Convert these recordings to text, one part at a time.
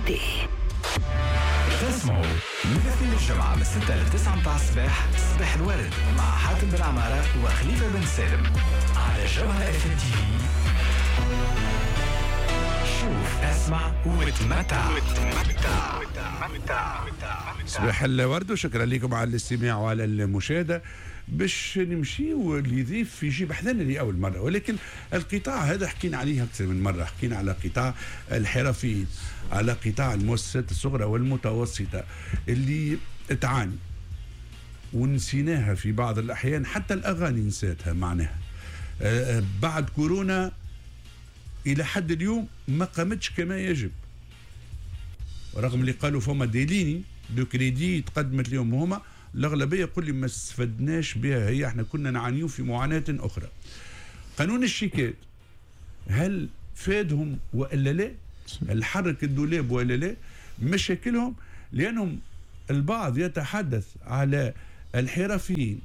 l'actualité. تسمعوا من الاثنين الجمعة من 6 ل 9 متاع الصباح صباح الورد مع حاتم بن عمارة وخليفة بن سالم على جوهرة اف ام تي في. شوف اسمع وتمتع. صباح الورد وشكرا لكم على الاستماع وعلى المشاهدة. باش نمشي واليضيف يجيب حذانا لأول مرة، ولكن القطاع هذا حكينا عليه أكثر من مرة. حكينا على قطاع الحرفيين، على قطاع المؤسسات الصغرى والمتوسطة اللي تعاني ونسيناها في بعض الأحيان، حتى الأغاني نسيتها معناها. بعد كورونا إلى حد اليوم ما قامتش كما يجب، رغم اللي قالوا فما ديليني دو كريدي تقدمت لهم هما، الأغلبية يقول لي ما استفدناش بها، هي احنا كنا نعانيو في معاناة أخرى. قانون الشيكات هل فادهم وإلا لا؟ هل حرك الدولاب وإلا لا؟ مشاكلهم لأنهم البعض يتحدث على الحرفيين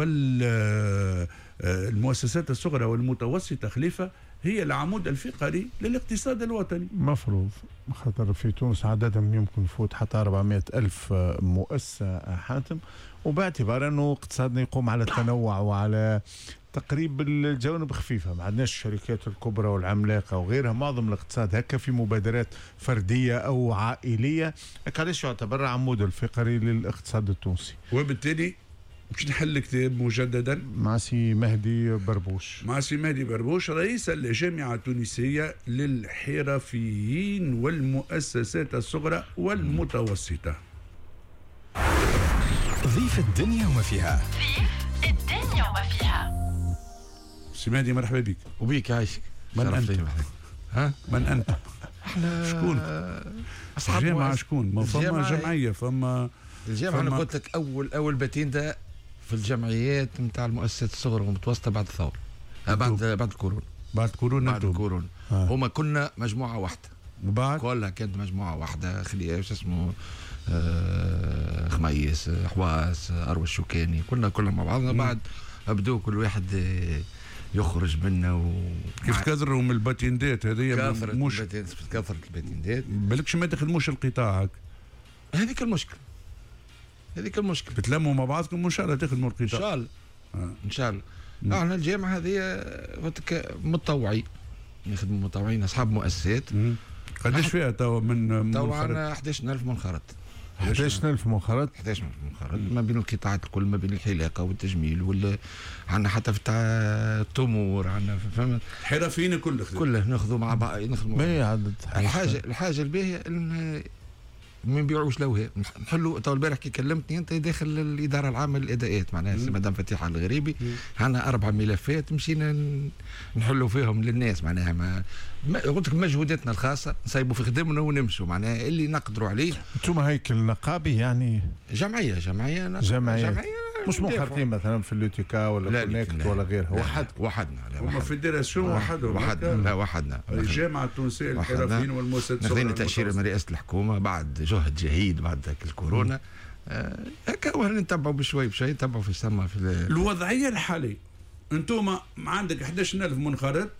والمؤسسات الصغرى والمتوسطة خليفة هي العمود الفقري للاقتصاد الوطني. مفروض، خاطر في تونس عددهم يمكن يفوت حتى 400 ألف مؤسسة حاتم، وباعتبار أنه اقتصادنا يقوم على التنوع وعلى تقريب الجوانب خفيفة. ما عندناش الشركات الكبرى والعملاقة وغيرها، معظم الاقتصاد هكا في مبادرات فردية أو عائلية، علاش يعتبر عمود الفقري للاقتصاد التونسي. وبالتالي باش نحل كتاب مجددا مع سي مهدي بربوش. مع سي مهدي بربوش رئيس الجامعة التونسية للحرفيين والمؤسسات الصغرى والمتوسطة. ضيف الدنيا وما فيها. سي مهدي مرحبا بك. وبيك عايشك. من أنت؟ ها؟ من أنت؟ احنا شكون؟ أصحاب جامعة شكون؟ ما فما جمعية فما الجامعة. أنا قلت لك أول باتين ده في الجمعيات نتاع المؤسسات الصغرى والمتوسطة بعد الثورة، بعد الكورونا. بعد كورونا هما كنا مجموعة واحدة، وبعد كلها كانت مجموعة واحدة. شو اسمه خميس، حواس، أروى الشوكاني، كنا مع بعضنا. بعد بدو كل واحد يخرج منا كيف كثروا من الباتيندات هذه كثرة الباتيندات بالكش ما تخدموش القطاع. هذيك المشكلة بتلموا مع بعضكم وان شاء الله تخدموا القطاع ان شاء الله. احنا الجامعة هذه متطوعين، نخدموا متطوعين اصحاب مؤسسات. قداش فيها توا من توا عندنا 11000 منخرط. 11000 منخرط ما بين القطاعات الكل، ما بين الحلاقه والتجميل عندنا حتى في التمور، عندنا فهمت الحرفيين كله ناخذوا مع بعض. الحاجه الباهيه ما نبيعوش لوها، نحلوا. تو البارح كي كلمتني انت داخل الاداره العامه للاداءات معناها مدام فتيحه الغريبي، عندنا 4 ملفات مشينا نحلوا فيهم للناس معناها. قلت لك مجهوداتنا الخاصه نصيبوا في خدمنا ونمشوا معناها اللي نقدروا عليه. انتم هيكل نقابي يعني جمعيه مش منخرطين مثلا في اللوتيكا ولا كونكت ولا غيرها؟ وحدنا هما فيدراسيون وحدنا الجامعه التونسيه للحرفيين والمؤسسات الصغرى. خذينا تاشيره من رئاسه الحكومه بعد جهد جهيد بعد ذاك الكورونا. هكا وهنا نتبعوا بشوي نتبعوا في السما في الوضعيه الحاليه. انتم عندك 11000 منخرط،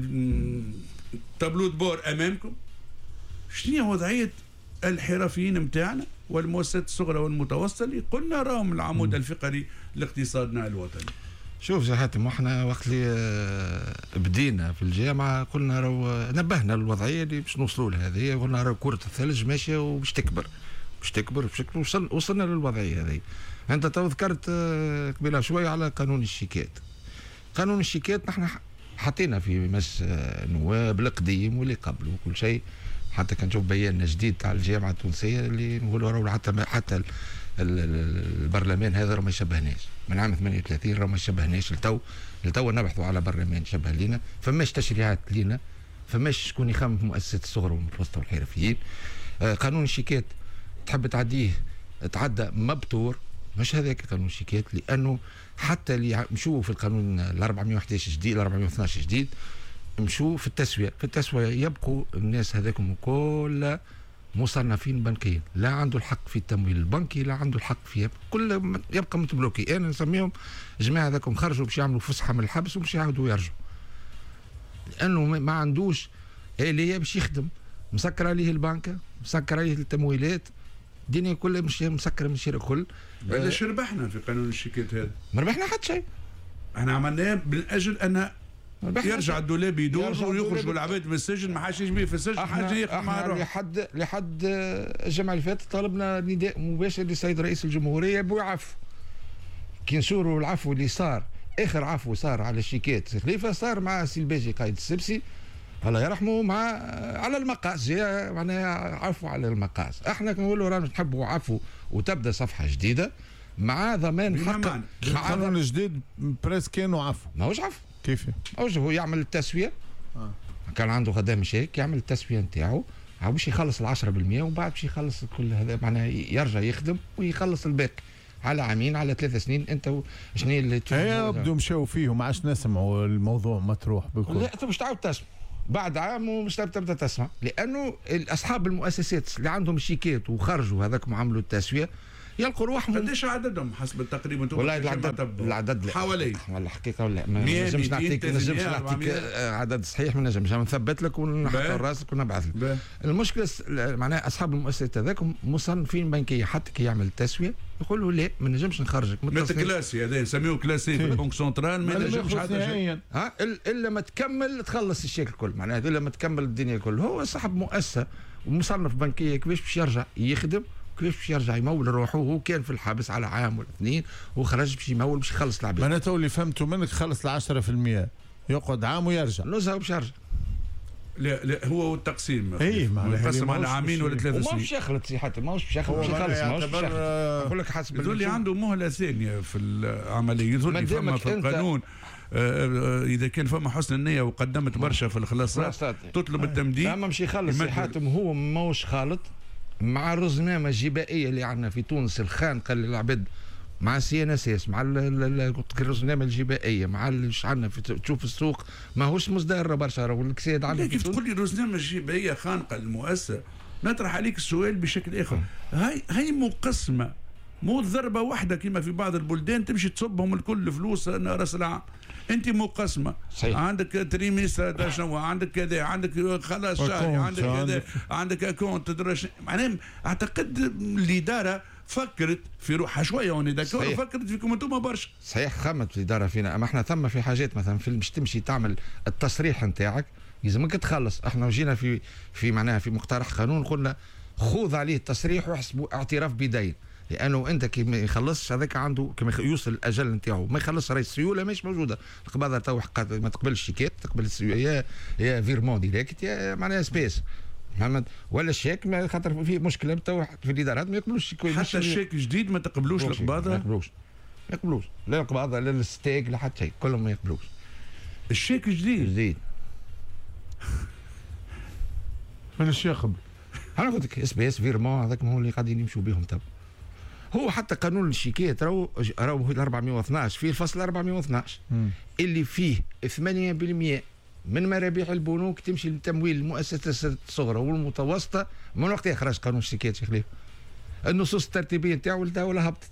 تابلو بور امامكم. شنو هي وضعيه الحرفيين متاعنا والمؤسسات الصغرى والمتوسطة اللي قلنا راهم العمود الفقري لاقتصادنا الوطني؟ شوف يا حاتم، احنا وقت اللي بدينا في الجامعة قلنا نبهنا للوضعية اللي باش نوصلوا لها هذه. قلنا كرة الثلج ماشية وباش تكبر بشكل وصلنا للوضعية هذه. انت تو ذكرت قبيله شوية على قانون الشيكات نحن حطينا في مجلس النواب القديم واللي قبله وكل شيء. حتى كان نشوف بيان جديد تاع الجامعه التونسيه اللي نقولوا حتى البرلمان هذا راه ما يشبهناش. من عام 38 راه ما يشبهناش لتو نبحثوا على برلمان شبه لينا. فماش تشريعات لينا، فماش شكون يخمم في مؤسسات الصغرى والمتوسطه والحرفيين. قانون الشيكات تحب تعديه تعدى مبتور، مش هذاك قانون الشيكات، لانه حتى اللي مشوا في القانون ال 411 جديد، ال 412 جديد، مشوا في التسوية يبقوا الناس هذاكم كل مصنفين بنكيا، لا عنده الحق في التمويل البنكي، لا عنده الحق في كل يبقى متبلوكي. انا نسميهم جماعه هذاكم خرجوا باش يعملوا فسحه من الحبس وباش يعاودوا يرجعوا، لانه ما عندوش آلية باش يخدم. مسكر عليه البنكه، مسكر عليه التمويلات، الدنيا كلها مش مسكره من الشيء الكل. علاش ربحنا في قانون الشيكات هذا؟ ما ربحنا حتى شيء. احنا عملناه من اجل ان يرجع الدولاب يدور ويخرجوا العباد من السجن، ما حاش يجي في السجن، حاجه ياخذ مع روحه. لحد الجمعه اللي فاتت طلبنا نداء مباشر للسيد رئيس الجمهوريه بالعفو. كي نشوروا العفو اللي صار، اخر عفو صار على الشيكات خليفه صار مع سي الباجي قايد السبسي الله يرحمه مع على المقاس، جاء معناها عفو على المقاس. احنا كنقولوا رانا نحبوا عفو وتبدا صفحه جديده مع ضمان حق. القانون الجديد بريس كانوا عفو، ماهوش عفو. كيف؟ هو يعمل التسويه. كان عنده خدام شيك يعمل التسويه نتاعو باش يخلص 10% ومن بعد باش يخلص كل هذا، معناها يرجع يخدم ويخلص الباقي على عامين على 3 سنين. انت شنو اللي بدهم مشاو فيهم، ما عادش نسمعوا الموضوع مطروح بالكل. لا انت باش تعاود تسمع بعد عام ومش تبدا تسمع، لانه اصحاب المؤسسات اللي عندهم شيكات وخرجوا هذاك عملوا التسويه يلقوا روحهم. قديش عددهم حسب التقريب انتم؟ والله العدد حوالي والله الحقيقه ولا ما نجمش نعطيك عدد صحيح، ما نجمش نثبت لك ونحط راسك ونبعث لك. المشكله معناها اصحاب المؤسسات هذاك مصنفين بنكيه، حتى كي يعمل التسويه يقول له لا ما نجمش نخرجك مت كلاسي، هذا نسميوه كلاسي في البنك سنترال، ما نجمش حتى شيء الا ما تكمل تخلص الشيك الكل، معناها الا ما تكمل الدنيا الكل. هو صاحب مؤسسه ومصنف بنكيه، كيفاش باش يرجع يخدم، كيف باش يرجع يمول روحه؟ هو كان في الحبس على عام ولا 2 وخرج باش يمول باش يخلص العباد. انا تو اللي فهمته منك خلص 10% يقعد عام ويرجع، نزهه باش يرجع. لا هو التقسيم يقسم على عامين ولا 3 سنين. ماهوش يخلط سي حتى، ماهوش باش يخلط، باش يخلص، ماهوش باش يخلط. نقول لك حسب يقول لي عنده مهله ثانيه في العمليه، يقول لي فما في القانون اذا كان فما حسن النيه وقدمت برشا في الخلاصات تطلب التمديد. اما مش يخلص سي حاتم، هو ماهوش خالط مع الرزنامه الجبائيه اللي عندنا في تونس الخانقه للعباد، مع السي ان اس اس، مع الرزنامه الجبائيه، مع اللي عندنا تشوف السوق ماهوش مزدهر برشا. والكساد عندنا كيف تقول لي الرزنامه الجبائيه خانقه المؤسسه؟ نطرح عليك السؤال بشكل اخر، هاي مقسمه، مو ضربه واحده كما في بعض البلدان تمشي تصبهم الكل فلوس راس العام. انت مقسمه صحيح. عندك تريميستر شنو، عندك كذا، عندك خلاص شهري، عندك كذا، عندك اكونت. معناها اعتقد الاداره فكرت في روحها شويه هون، فكرت فيكم انتم برشا. صحيح خمت الاداره فينا، اما احنا ثم في حاجات مثلا في باش تمشي تعمل التصريح نتاعك يلزمك تخلص. احنا جينا في معناها في مقترح قانون قلنا خوذ عليه التصريح واحسبوا اعتراف بدين، لانه انت كي ما يخلصش هذاك عنده كما يوصل الاجل نتاعو ما يخلص، راهي السيوله مش موجوده. القباضه تو ما تقبلش الشيكات، تقبل السيوله يا فيرمون ديريكت يا معناها سبيس محمد، ولا الشيك ما خاطر فيه مشكله تو في الادارات ما يقبلوش. حتى الشيك جديد ما تقبلوش القباضه؟ ما يقبلوش لا القباضه لا الستيك لا حتى شيء، كلهم ما يقبلوش. الشيك جديد ماناش يقبل. انا قلت لك اس بي اس فيرمون هذاك هو اللي قاعدين يمشوا بهم تو. هو حتى قانون الشيكات راهو 412 في الفصل 412 اللي فيه 8% من مرابح البنوك تمشي لتمويل المؤسسات الصغرى والمتوسطه. من وقت خرج قانون الشيكات يا خليفه النصوص الترتيبيه نتاعو ولا هبطت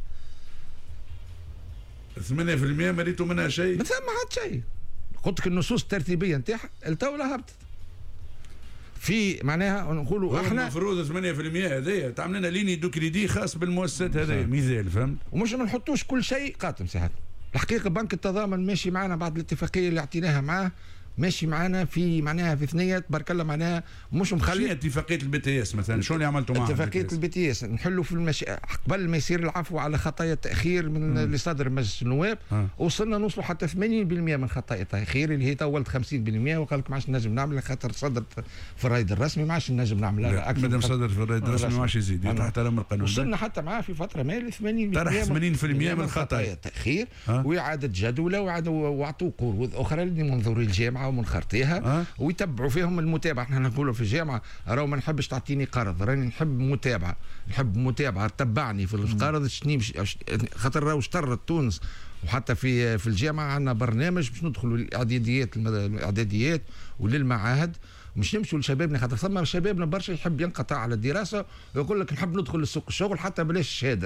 8% ما ريتوا منها شيء، ما ثم حتى شيء. قلت لك النصوص الترتيبيه نتاعها ولا هبطت. في معناها نقولوا احنا المفروض 8% هذايا تعمل لنا ليني دو كريدي خاص بالمؤسسات هذايا مثال، فهمت؟ ومش ما نحطوش كل شيء قاتم ساعات. الحقيقه بنك التضامن ماشي معنا بعد الاتفاقيه اللي اعطيناها معاه، ماشي معنا في معناها في ثنيه تبارك الله، معناها مش مخلي. شنو اتفاقيه البي تي اس مثلا؟ شو اللي عملتوا معها؟ اتفاقيه البي تي اس نحلوا في قبل ما يصير العفو على خطايا التاخير من اللي صدر مجلس النواب، وصلنا حتى 80% من خطايا التاخير اللي هي تولت 50%، وقال لك ما عادش نجم نعمل خاطر صدرت في الرايد الرسمي، ما عادش نجم نعملها اكثر. مادام صدر في الرايد الرسمي ما عادش يزيد يحترم القانون. وصلنا حتى معاه في فتره مالي 80% من خطايا التاخير واعاده جدوله وعطوا قروض اخرى لمنظوري الجامعه ومن خرطيها ويتبعوا فيهم المتابعه. احنا نقولوا في الجامعه راهو ما نحبش تعطيني قرض، راني نحب متابعه تبعني في القرض شني خاطر راهو اشترت تونس. وحتى في الجامعه عندنا برنامج باش ندخلوا الاعداديات وللمعاهد، مش نمشوا لشبابنا خاطر ثم شبابنا برشا يحب ينقطع على الدراسه ويقول لك نحب ندخل لسوق الشغل حتى بلاش الشهاده.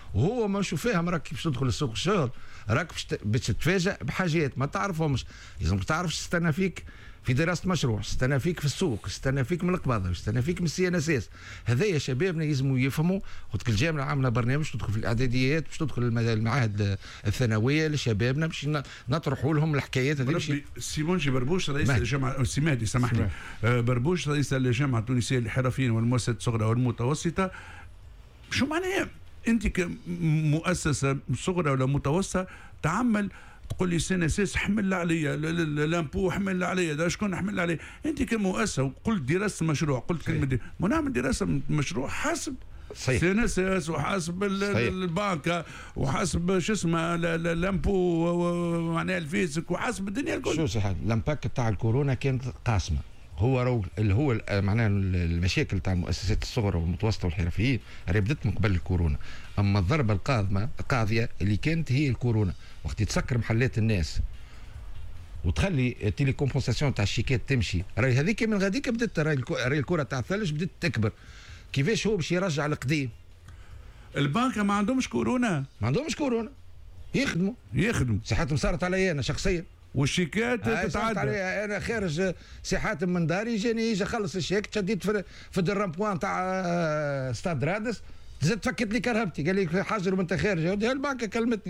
وهو ما شو فاهم راك باش تدخل السوق الشغل، راك باش تتفاجأ بحاجات ما تعرفهمش. لازم تعرف استنى فيك في دراسه مشروع، استنى فيك في السوق، استنى فيك من القباضه، استنى فيك من السي ان اس اس. هذايا شبابنا يلزموا يفهموا. قلت لك الجامعه عامله برنامج تدخل في الاعداديات، باش تدخل المعاهد الثانويه لشبابنا باش نطرحوا لهم الحكايات هذه. سيمون بربوش رئيس الجامعه، سي مهدي سامحني، بربوش رئيس الجامعه التونسيه للحرفيين والمؤسسات الصغرى والمتوسطه. شو معناها انت كمؤسسه صغرى ولا متوسطه تعمل تقول لي سنة سيس حمل عليا لامبو حمل عليا ده شكون حمل عليا؟ انت كمؤسسه وقلت دراسه المشروع، قلت كلمه ما نعمل دراسه مشروع حسب سيناسيس وحسب البنكه وحسب شو اسمه لامبو معناها الفيسك وحسب الدنيا الكل. شو صحيح الامباك تاع الكورونا كانت قاسمه. هو اللي هو معناها المشاكل تاع المؤسسات الصغرى والمتوسطه والحرفيين راهي بدات من قبل الكورونا، اما الضربه القاضيه اللي كانت هي الكورونا، وقت تسكر محلات الناس وتخلي التيلي كومبونساسيون تاع الشيكات تمشي، راهي هذيك من غاديك بدات راهي الكره تاع الثلج بدات تكبر. كيفاش هو باش يرجع القديم؟ البنك ما عندهمش كورونا، ما عندهمش كورونا، يخدموا صحتهم صارت علي انا شخصيا، والشيكات تتعدى عليها. انا خارج سي حاتم من داري جاني اخلص الشيك، تشديت في الرامبوان تاع ستاد رادس، زدت فكت لي كرهبتي، قال لي حاجر وانت خارج يا ودي البنكه كلمتني.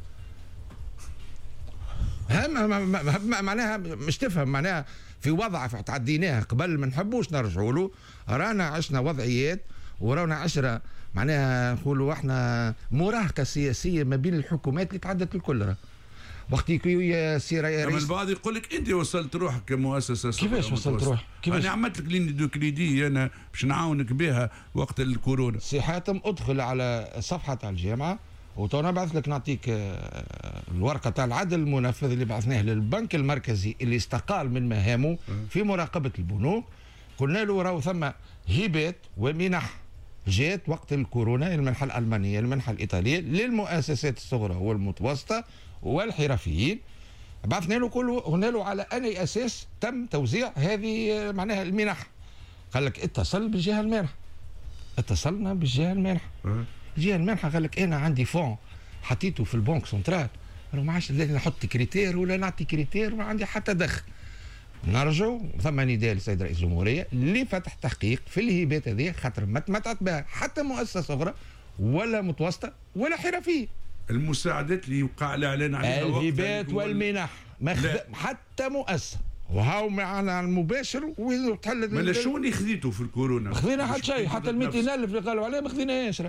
معناها مش تفهم معناها في وضع تعديناه قبل ما نحبوش نرجعوا له. رانا عشنا وضعيات ورانا عشرة معناها نقولوا احنا مراهقه سياسيه ما بين الحكومات اللي تعدت الكل. وقت يا سي رئيس البعض يقول لك انت وصلت روحك كمؤسسه. كيفاش وصلت روحك؟ انا عملت لك لين دو كريدي انا باش نعاونك بها وقت الكورونا. سي حاتم ادخل على الصفحه تاع الجامعه وتونا بعث لك نعطيك الورقه تاع العدل المنفذ اللي بعثناه للبنك المركزي اللي استقال من مهامه في مراقبه البنوك. قلنا له راهو ثم هبات ومنح جات وقت الكورونا، المنحه الالمانيه المنحه الايطاليه للمؤسسات الصغرى والمتوسطه والحرفيين. بعثنا له قلنا له على اي اساس تم توزيع هذه معناها المنح. قال لك اتصل بالجهه المانحه. اتصلنا بالجهه المانحه. الجهه المانحه قال لك انا عندي فون حطيته في البنك سنترال، ما عادش نحط كريتير ولا نعطي كريتير، ما عندي حتى دخل. نرجعوا ثم نداء للسيد رئيس الجمهوريه اللي فتح تحقيق في الهبات هذه، خاطر ما تمتعت بها حتى مؤسسه صغرى ولا متوسطه ولا حرفيه. المساعدات اللي يوقع الاعلان عليها الهبات والمنح حتى مؤسسه وهاو معنا المباشر وتحل. ما شو اللي خذيته في الكورونا؟ ما خذينا حتى شيء، حتى ال 200,000 اللي قالوا عليه ما خذيناهاش.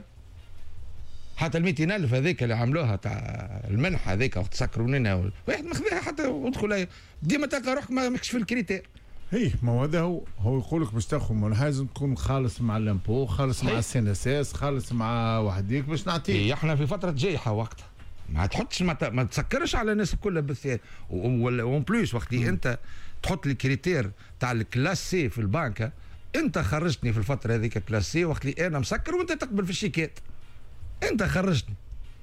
حتى ال 200,000 هذيك اللي عملوها تاع المنحه هذيك وقت سكروا لنا واحد ما خذاها حتى ادخل ديما تلقى روحك ماكش في الكريتير. ما هو هذا هو يقول لك باش تاخذ لازم تكون خالص مع الامبو، خالص مع السي ان اس اس، خالص مع وحديك باش نعطيك. احنا في فتره جايحه وقتها ما تحطش ما تسكرش على الناس كلها بالثياب. وان بلوس وقت انت تحط لي كريتير تاع الكلاس سي في البنكه، انت خرجتني في الفتره هذيك كلاس سي وقت اللي انا مسكر وانت تقبل في الشيكات. انت خرجتني،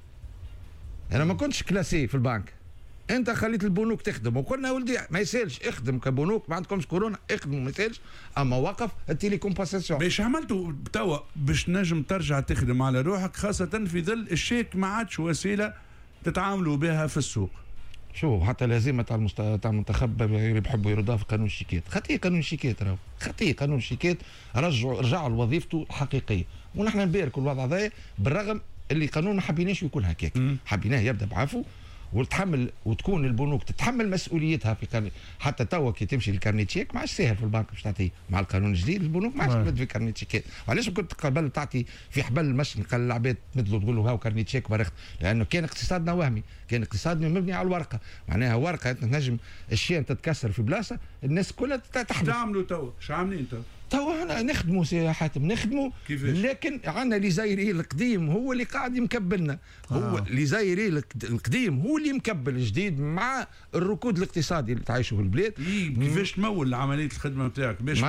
انا ما كنتش كلاسي في البنك، انت خليت البنوك تخدم وقلنا ولدي ما يسالش اخدم كبنوك، ما عندكمش كورونا اخدموا ما يسالش، اما وقف التيلي كومبونساسيون. باش عملتوا توا باش نجم ترجع تخدم على روحك، خاصه في ظل الشيك ما عادش وسيله تتعاملوا بها في السوق. شو حتى الهزيمه تاع المنتخب بيحبوا يردوها في قانون الشيكات. خطيه قانون الشيكات، راهو خطيه قانون الشيكات، رجعوا لوظيفته الحقيقيه. ونحن نباركوا الوضع هذا بالرغم اللي قانون ما حبيناش يكون هكاك، حبيناه يبدا بعفو وتحمل وتكون البنوك تتحمل مسؤوليتها في قانون. حتى توا كي تمشي للكارني تشيك ما عادش ساهل في البنك باش تعطيه، مع القانون الجديد البنوك ما عادش تبدا في كارني تشيكات. وعلاش كنت قبل تعطي في حبل المشي قال العباد تمدلوا تقول له هاو كارني تشيك برخ، لانه كان اقتصادنا وهمي، كان اقتصادنا مبني على الورقه، معناها ورقه تنجم الشين تتكسر في بلاصه الناس كلها تحبس. تعملوا توا شو عاملين توا نخدموا سي حاتم نخدموا، لكن عندنا لي زايري القديم هو اللي قاعد يمكبلنا. هو لي زايري القديم هو اللي مكبل الجديد مع الركود الاقتصادي اللي تعيشه في البلاد. كيفاش تمول عمليه الخدمه نتاعك باش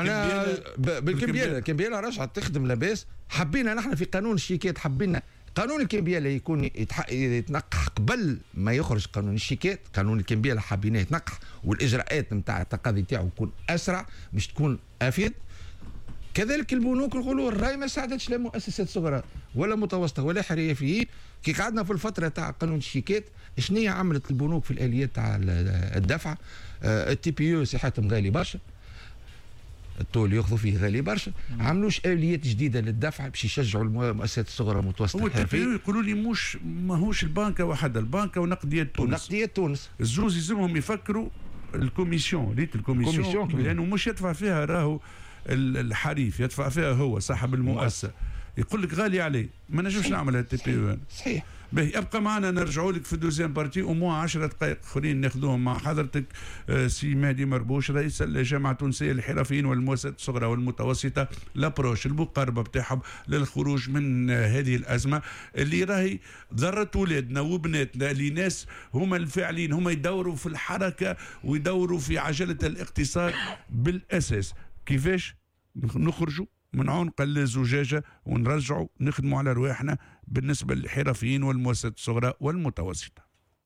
بالكمبياله رجعت تخدم لاباس. حبينا نحن في قانون الشيكات، حبينا قانون الكمبياله يكون يتنقح قبل ما يخرج قانون الشيكات. قانون الكمبياله حبيناه يتنقح والاجراءات نتاع التقاضي تاعو تكون اسرع، مش تكون افيد. كذلك البنوك نقولوا الراي ما ساعدتش لا مؤسسات صغرى ولا متوسطه ولا حرفيين. كي قعدنا في الفتره تاع قانون الشيكات، شنو عملت البنوك في الاليات تاع الدفع؟ التي بي يو ساحتهم غالي برشا، الطول ياخذوا فيه غالي برشا، عملوش اليات جديده للدفع باش يشجعوا المؤسسات الصغرى والمتوسطه الحرفيه. هو يقولوا لي ماهوش البنكه وحدها، البنكه ونقديه تونس الزوز يلزمهم يفكروا الكوميسيون ريت الكوميسيون لانه مش يدفع فيها راهو الحريف، يدفع فيها هو صاحب المؤسسه، يقول لك غالي عليه، ما نجمش نعملها تي بي يو. صحيح. باهي ابقى معنا، نرجعوا لك في دوزيام بارتي وموا 10 دقائق اخرين ناخذوهم مع حضرتك. سي مهدي مربوش رئيس الجامعه التونسيه للحرفيين والمؤسسات الصغرى والمتوسطه، لابروش المقاربه بتاعهم للخروج من هذه الازمه اللي راهي ضرت ولادنا وبناتنا، اللي ناس هما الفاعلين، هما يدوروا في الحركه ويدوروا في عجله الاقتصاد بالاساس. كيفاش نخرجوا من عنق الزجاجه ونرجعوا نخدموا على رواحنا بالنسبه للحرفيين والمؤسسات الصغرى والمتوسطه.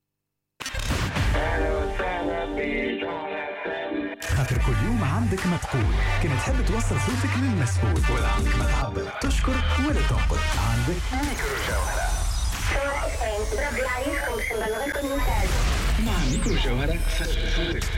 خاطر كل يوم عندك ما تقول، كما تحب توصل صوتك للمسؤول ولا عندك ما تعبر، تشكر ولا تنقد، عندك ميكرو جوهرة. مع ميكرو جوهرة فتح صوتك.